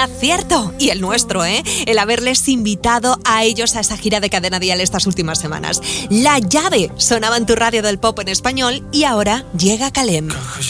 acierto. Y el nuestro, el haberles invitado a ellos a esa gira de Cadena Dial estas últimas semanas. La Llave sonaba en tu radio del pop en español y ahora llega Kalem.